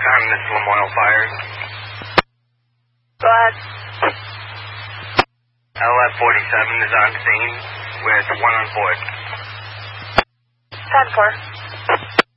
this is Lamoille Fires. Go ahead. LF-47 is on scene with one on board. 10-4.